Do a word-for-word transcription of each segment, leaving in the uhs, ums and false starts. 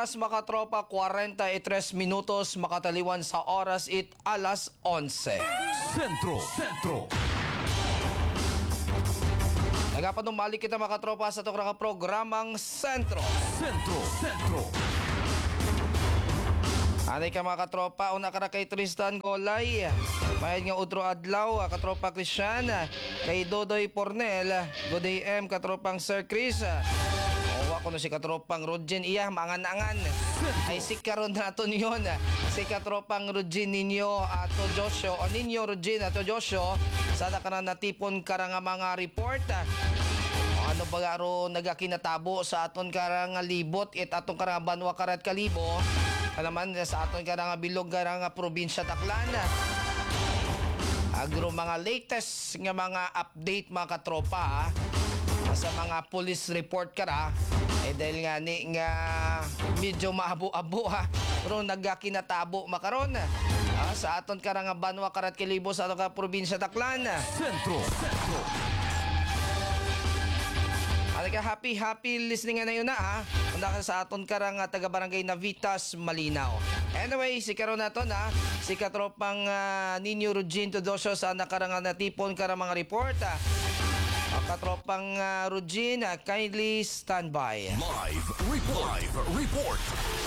oras mga tropa, forty-three minutos makataliwan sa oras it alas onse. Sentro, Sentro. Nagapanumali kita mga tropa sa itong programang Sentro. Sentro, Sentro. Anay ka mga tropa, una ka na kay Tristan Golay. Mayad nga Udro Adlaw, katropa Christian. Kay Dodoy Pornel, good day M, katropang Sir Chris. Owa ko na si katropang Rodjen iya, mangan-angan. Ay si karon nato niyon. Si katropang Rodjen ninyo, ato Joshua, o ninyo Rodjen, ato Joshua. Sana ka na natipon ka nga mga report. Ano ba garo nagakinatabo sa aton karang libot it atong karang banwa karat kalibo. Alaman sa aton karang bilog karang probinsya Taclan. Agro mga latest nga mga update mga katropa sa mga police report kara eh dahil nga ni nga medyo maabo-abo ha pero nagakinatabo makaron ah, sa aton karang banwa karat kalibo sa aton ka probinsya Taclan. Sentro, Sentro. Alika, happy, happy listening na yun na ha. Punta ka sa aton karang uh, taga-barangay Navitas, Malinaw. Anyway, si karon nato na, si katropang uh, Ninyo Rugin Tudosyo sa nakarang natipon karang mga report. Uh, katropang uh, Rugin, uh, kindly stand by. Live report. Live report.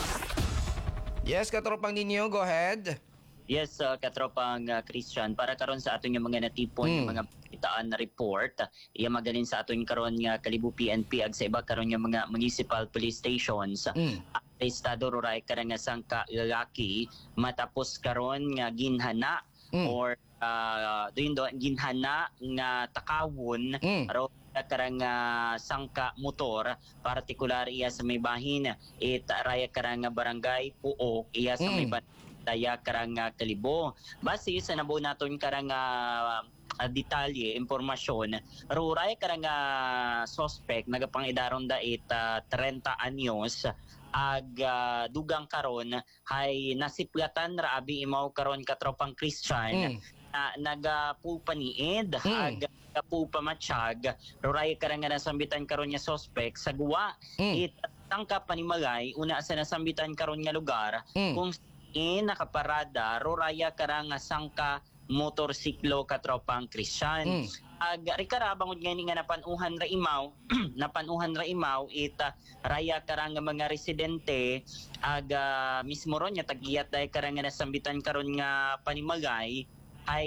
Yes, katropang Ninyo, go ahead. Yes, uh, katropang uh, Christian, para karon sa aton yung mga natipon, Mm. yung mga itaan na report, uh, iya magaling sa aton karon nga Kalibo P N P ag sa iba karon yung mga municipal police stations. Mm. Ang estado ruray karang nga sangka lalaki matapos karon nga ginhana Mm. or uh, doon do ginhana nga takawon Mm. aro karang uh, sangka motor, partikular iya sa may bahin it raya karang nga barangay Puok iya sa may Mm. bahin daya karang uh, Kalibo. Base sa nabuo naton karang uh, uh, detalye, impormasyon, ruray karang uh, suspect nagapangidaron dait uh, thirty anyos ag uh, dugang karon hay nasiplatan ra abi imaw karon katropang Christian Mm. na nagapupaniid Mm. ag nagapupamatsyag ruray karang nga nasambitan karon nga suspect sa guwa Mm. it tangka panimagay una sa nasambitan karon nga lugar Mm. kung in nakaparada ruraya karang nga sangka motorsiklo katropang Christian. Mm. Ag rikarabang nga ni nga napanuhan ra imaw napanuhan ra imaw ita raya karang nga mga residente ag uh, mismo ron nga tagiyat dahil karang nga nasambitan karon nga panimagay ay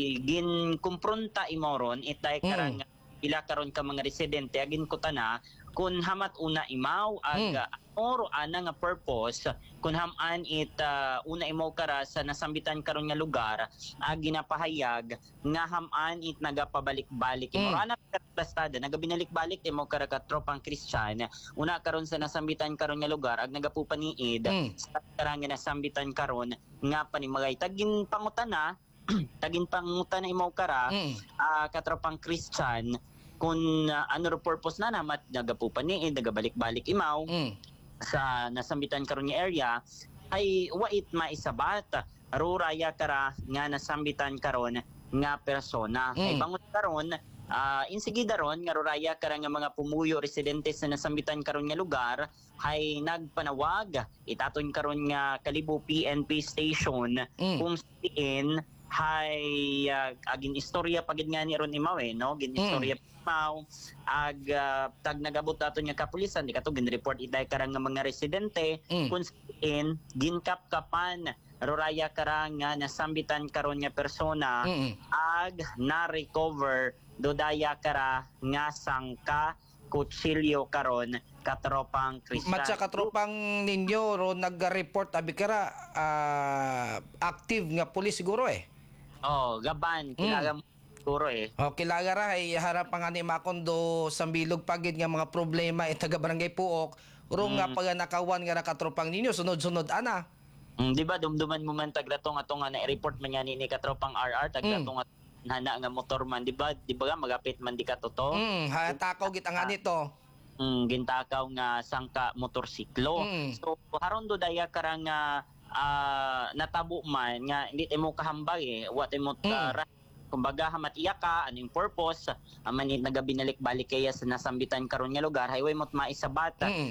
gin kumpronta imaw ron itay karang Mm. pila karon ka mga residente agin ko tana kun hamat una imaw ag Mm. or ana nga purpose kun haman it uh, una imaw kara sa nasambitan karon nga lugar ag ginapahayag nga haman it nagapabalik-balik imo Mm. ana plastada nagabinalik-balik imaw kara ka tropang Christian una karon sa nasambitan karon nga lugar ag nagapupaniid Mm. sa karang nga nasambitan karon nga panimagay tagin pangutana tagin pangutana imaw kara Mm. ah, katropang Christian kung uh, ano ro purpose na namat nagapupaniid nagabalik-balik imaw Mm. sa nasambitan karon nga area ay wait maisabat ruraya kara nga nasambitan karon nga persona Mm. ay bangon karon uh, insigida ron nga ruraya kara nga mga pumuyo residente sa nasambitan karon nga lugar ay nagpanawag itaton karon nga Kalibo P N P station Mm. kung siin hay uh, agin istorya pagid nga ni ron imaw eh no gin istorya imaw ag uh, tag nagabot daton nga kapulisan di kato gin report iday karang nga mga residente Mm. kung siin ginkapkapan ruraya karang nga nasambitan karon nga persona Mm. ag na-recover dodaya kara nga sangka kutsilyo karon katropang Christian. Matsa katropang ninyo ro nag-report abi kara ah, active nga pulis siguro eh. Oh, gaban kilala mo siguro eh. O kilala ra ay harap nga ni Makondo sambilog pagid nga mga problema e taga barangay Puok ro nga Mm. pag nakawan nga katropang ninyo sunod-sunod ana. Mm, di ba dumduman mo man taglatong ato nga na-report man nga ni, ni katropang R R taglatong Mm. at nana nga motor man di ba di ba magapit man di ka totoo. Mm, ha takaw git nga nito. Mm, gintakaw nga sangka motorsiklo. Mm. So haron do daya karang nga ah, natabo man nga hindi mo kahambag eh what mo Mm. uh, kumbaga hamat iya ka anong purpose aman ni nagabinalik-balik kaya sa nasambitan karon nga lugar highway mo't maisabata Mm.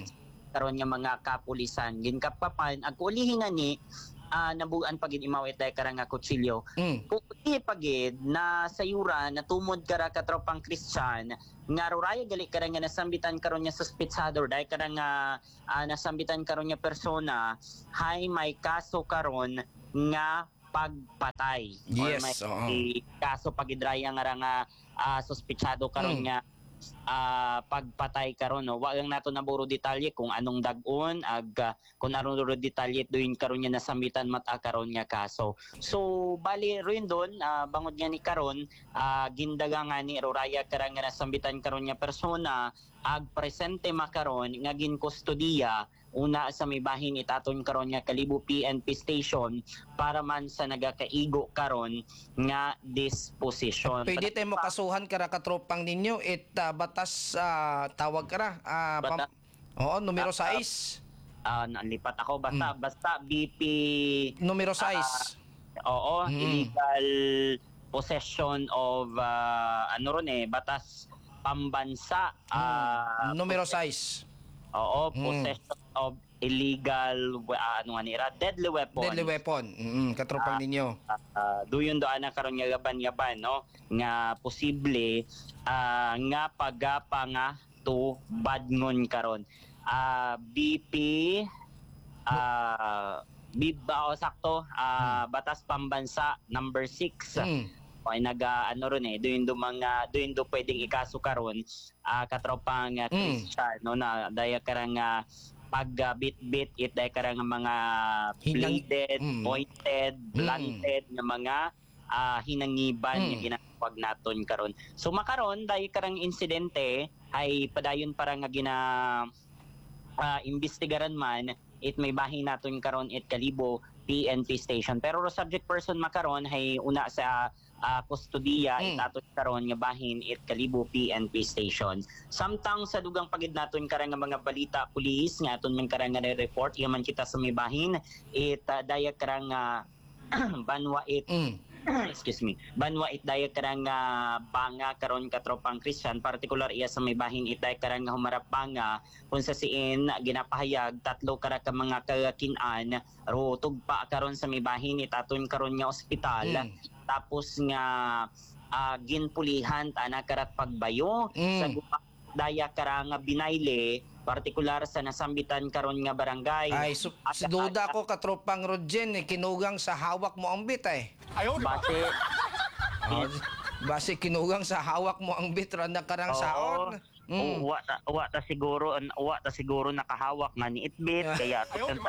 karon nga mga kapulisan ginkapapan ag ulihin nga ni uh, nabuan pagid imawit dahil karang nga kutsilyo. Mm. Kung ulihi pagid na sayuran na tumod kara katropang Christian nga ruraya gali karang nga nasambitan karon nga suspetsador dahil karang nga uh, nasambitan karon nga persona hay may kaso karon nga pagpatay or Yes, may oo. kaso pagidraya nga ra nga uh, suspetsado karon Mm. nga ah, pagpatay karon no wa lang nato naburo detalye kung anong dag-on ag ah, kung anong ro detalye doin karon nga nasambitan mata karon nga kaso. So bali rin doon ah, bangod nga ni karon ah, gindaga nga ni ruraya karang nga nasambitan karon nga persona ag presente makaron nga ginkustodiya una sa may bahin itaton karon nga Kalibo P N P station para man sa nagakaigo karon nga disposition. Pwede tayo mo kasuhan kara katropang ninyo it ah, batas ah, tawag kara ah, pam- Bata- Oo, numero Ah, ah, sais. Ah, nalipat ako basta basta B P Numero ah, sais. oo, Mm. illegal possession of ah, ano ron eh batas pambansa ah, Numero sais. oo, Mm. possession of illegal we- ah, ano nga nira deadly weapon. Deadly weapon. Mm, katropang ninyo. uh, duyon doan na karon nga gaban-gaban no nga posible ah, nga pagapa nga to badngon karon ah B P ah B o sakto ah, batas pambansa number six Mm. ay naga ano ron eh doon do mga doon do pwedeng ikaso karon ah katropang uh, Mm. Christian no na daya karang nga pag uh, bit-bit it daya karang nga mga Hinang- bladed, Mm. pointed, blunted nga mga ah, hinangiban Mm. nga ginatawag naton karon. So makaron dahil karang insidente ay padayon para nga gina ah, imbestigaran man it may bahin naton karon it Kalibo P N P station. Pero ro subject person makaron ay una sa ah, kustodiya Mm. it aton karon nga bahin it Kalibo P N P station. Samtang sa dugang pagid naton karang nga mga balita pulis nga aton man karang nga report yaman kita sa may bahin it uh, daya karang nga banwa it Mm. excuse me banwa it daya karang nga banga karon katropang Christian particular iya sa may bahin it daya karang nga humarap banga kung sa siin ginapahayag tatlo kara ka mga kakin-an ro tugpa karon sa may bahin itaton karon nga ospital Mm. tapos nga ah, ginpulihan tana karat pagbayo Mm. sa gupa- daya kara nga binayle partikular sa nasambitan karon nga barangay. Ay, su- At- duda ko katropang Rodjen, eh, kinugang sa hawak mo ang bit eh. Base Ah, base kinugang sa hawak mo ang bit, randa karang saon. Mm. wa ta, wa ta siguro wa ta siguro nakahawak nga ni itbit kaya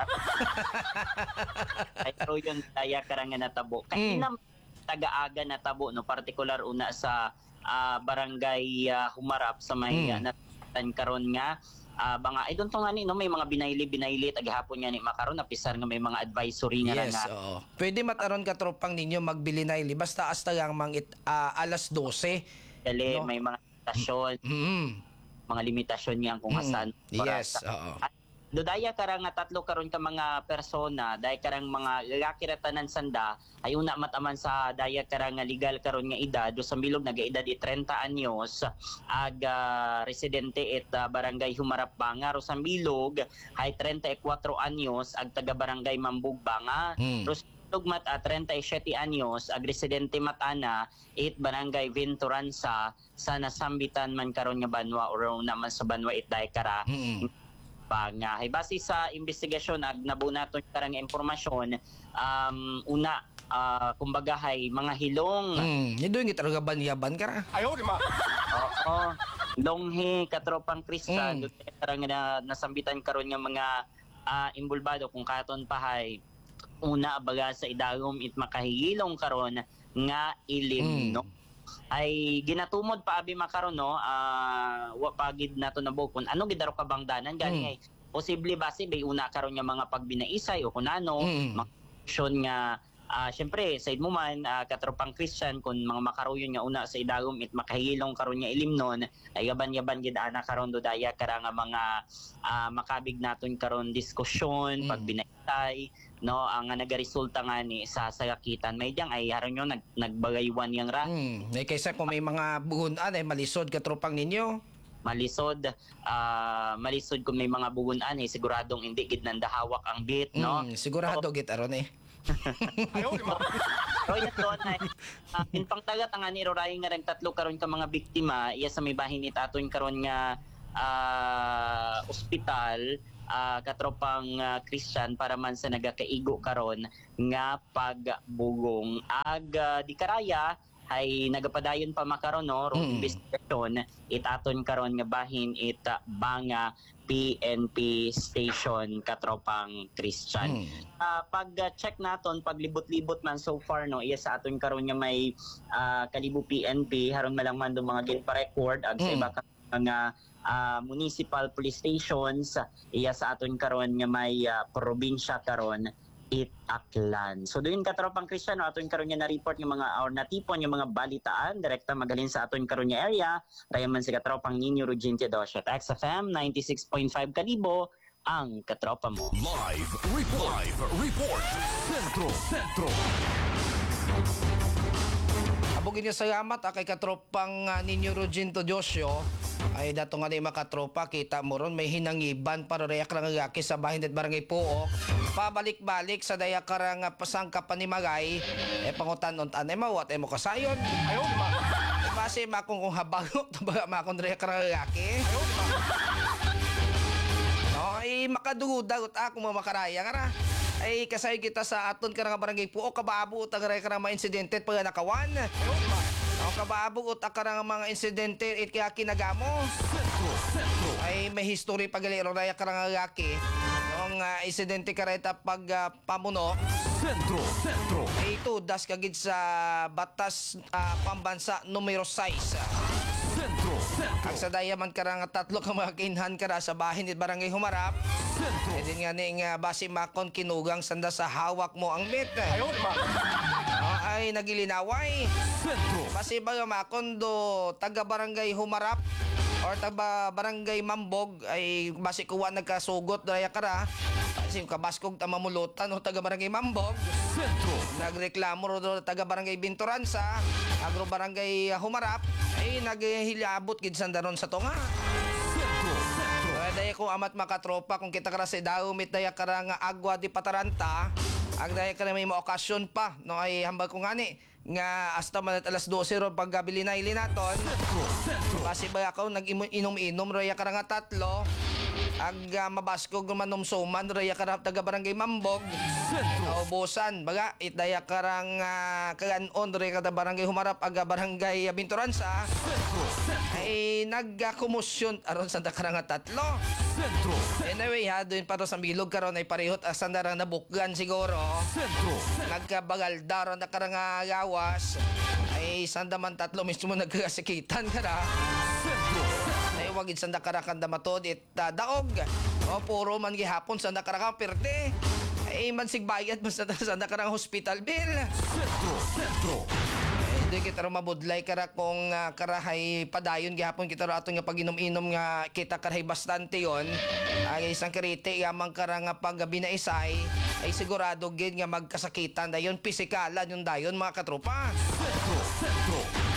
ay pero yun daya karang nga natabo kay Mm. inam taga-aga natabo no partikular una sa ah, barangay ah, Humarap sa may Mm. uh, natan karon nga ah, mga I don't know nga ni no may mga binayli binayli tagahapon nga ni makaron napisar nga may mga advisory nga Yes, nga oo. Pwede mataron katropang ninyo magbili na ili, basta hasta lang mang it, ah, alas dose. dali no? may mga limitasyon Mm. mga limitasyon nga kung Mm. asan Yes, oo. dodaya karang nga tatlo karon ka mga persona dahil karang mga lalaki ra tanan sanda ay una mataman sa daya karang nga legal karon nga edad do sa milog nagaedad i thirty anyos ag ah, residente et ah, barangay Humarap Banga ro sa milog ay thirty-four anyos ag taga barangay Mambug Banga Mm. ro sa milog mat ah, thirty-seven anyos ag residente matana it barangay Venturanza sa nasambitan man karon nga banwa or naman sa banwa it dahil kara Mm. Banga. Ay base sa investigasyon ag nabuo naton karang impormasyon um una ah, kumbaga hay mga hilong Mm. Hindi yung talaga banyaban ka ra. oo longhe katropang Mm. Kristan mm. karang na nasambitan karon nga mga ah, imbulbado kung katon pa hay una baga sa idagom it makahigilong karon nga ilim Mm. no ay ginatumod pa abi makaron no ah wa pagid nato na bukon ano gidaro ka bangdanan gani Mm. ay posible base bay una karon nga mga pagbinaisay o kunano Mm. mga aksyon nga ah syempre sa mo man ah, katropang Christian kun mga makaruyon nga una sa idagom it makahilong karon nga ilim nun ay yaban-yaban gid ana karon do daya kara nga mga ah, makabig naton karon diskusyon Mm. pagbinaisay no ang nga nagaresulta nga ni sa sagakitan may diyang ay haron yo nag nagbagaywan yang ra Mm. Eh, kaysa kung may mga buhunan ay malisod katropang ninyo. malisod ah, malisod kung may mga bugunan eh siguradong hindi gid nandahawak ang bit no. Mm, sigurado git aron eh. Roy at doon ay uh, in pangtagat ang ani Roray nga rang tatlo karon ka mga biktima iya sa may bahin ni taton karon nga ah, ospital ah, katropang ah, Christian para man sa nagakaigo karon nga pagbugong ag ah, di karaya ay nagapadayon pa makaron no ro Mm. investigation itaton karon nga bahin it ah, Banga P N P station katropang Christian. Mm. Ah, pag-check naton paglibot-libot man so far no iya sa aton karon nga may ah, Kalibo P N P haron malang man do mga ginpa-record ag sa Mm. iba ka mga ah, municipal police stations iya sa aton karon nga may ah, probinsya karon it Aklan. So doon katropang Kristyano aton karon nga na-report yung mga or natipon yung mga balitaan direkta magalin sa aton karon nga area rayon man si katropang Nino Rugente Dosio X F M ninety-six point five Kalibo ang katropa mo. Live report. Live report. Sentro. Sentro. Abogin niya salamat ah, kay katropang uh, ninyo Rugento Josio ay dato nga ni makatropa kita mo ron may hinangiban para reyak lang lalaki sa bahin at barangay Puok pabalik-balik sa daya karang uh, pasangka panimagay eh pangutan-untan ay mawat ay mo kasayon ayo di ba base makong kung habago tabaga makong reyak lang lalaki ayo di ba no ay makadugudagot ako mga makaraya nga ra ay kasay kita sa aton karang barangay Puok kabaabo ta garay karang mga insidente at pagnakawan ayo di ba ang kabaabog ut akarang mga insidente it kaya kinagamo ay may history pagaliro raya karang lalaki yung uh, insidente kareta pag uh, pamuno Sentro. Sentro. ay ito das kagid sa batas uh, pambansa numero six Sentro. Sentro. ang sa dayaman karang tatlo ka mga kinhan kara sa bahin at barangay Humarap Sentro. e din nga ning uh, basi makon kinugang sanda sa hawak mo ang mit ayo ba ay nagilinaway Sentro. basi ba makondo taga barangay Humarap or taga barangay Mambog ay basi kuwa nagkasugot daya kara kasi kabaskog ta mamulutan o taga barangay Mambog Sentro. nagreklamo ro do taga barangay Binturansa agro barangay Humarap ay naghilabot gid sandaron sa tunga Sentro. Sentro. ay daya ko amat makatropa kung kita kara sa daumit daya kara nga agwa di Pataranta ang daya kara may maokasyon pa no ay hambal ko ngani nga hasta man at alas dose ro paggabili na ilinaton Sentro. Sentro. kasi ba ako nag-inom-inom raya ka nga tatlo ag uh, mabaskog manom suman raya ka taga barangay Mambog Sentro. naubusan baga itdaya karang uh, kaganon raya ka barangay Humarap aga barangay uh, Binturansa Sentro. ay nagkakumusyon aron sa dakarang nga tatlo Sentro. anyway ha doon pa to sa bilog karon ay parehot asan darang nabukgan siguro Sentro. nagkabagal daron na karang nga gawas ay sandaman tatlo mismo nagkasikitan ka na Sentro. ay wagid sanda karakan da matod it uh, daog o puro man gihapon sanda karakan perde ay man sigbayad man sanda sanda karang hospital bill Sentro. Sentro. ay di kita ro mabudlay kara kung uh, karahay padayon gihapon kita ro aton nga paginom-inom nga kita karahay bastante yon ay isang kirite yamang kara nga paggabi na isay ay sigurado gid nga magkasakitan dayon pisikalan yung dayon mga katropa Sentro. Sentro.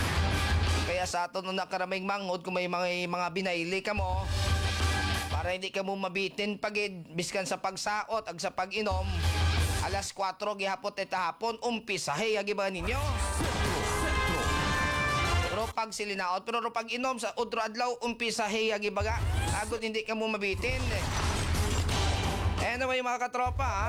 kaya sa aton na karaming mangod kung may mga, mga binaili ka mo para hindi ka mo mabitin pagid biskan sa pagsaot ag sa pag-inom alas kwatro gihapon et hapon umpisa hey agi ba ninyo Sentro. Sentro. pero pag silinaot pero ro pag inom sa udro adlaw umpisa hey agi baga agod hindi ka mo mabitin anyway mga katropa ha?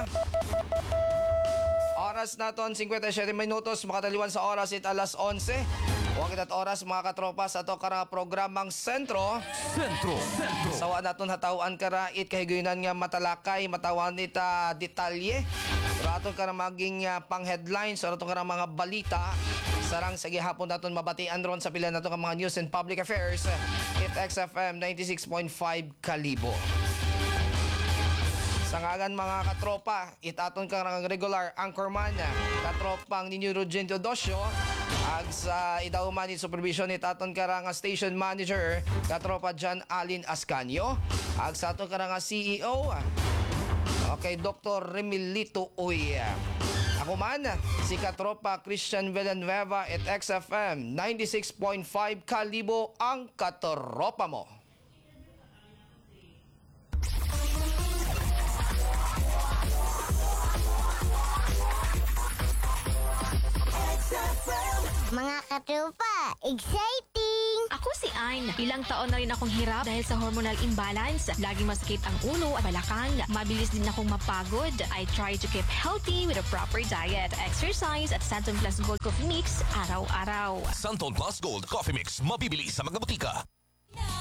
Oras naton fifty-seven minutos makataliwan sa oras it alas onse. Huwag itat oras mga katropa sa to karang programang Sentro. Sentro. Sentro. Sawa naton hatawan kara it kahiguynan nga matalakay matawan ita detalye. Pero aton kara maging uh, pang headlines sa aton kara mga balita. Sarang sa gihapon naton mabatian ron sa pila naton nga mga news and public affairs. It X F M ninety-six point five Kalibo. Sa ngagan mga katropa, itaton kang regular anchorman, katropang Nino Rugente Dosio, ag sa idauman ni supervision itaton karang station manager, katropa John Alin Ascanio, ag sa aton karang C E O, okay, Doctor Remilito Uy. Ako man, si katropa Christian Villanueva at X F M ninety-six point five Kalibo ang katropa mo. Mga katropa, exciting! Ako si Ain. Ilang taon na rin akong hirap dahil sa hormonal imbalance. Laging masakit ang ulo at balakang. Mabilis din akong mapagod. I try to keep healthy with a proper diet, exercise at Santon Plus Gold Coffee Mix araw-araw. Santon Plus Gold Coffee Mix. Mabibili sa mga butika.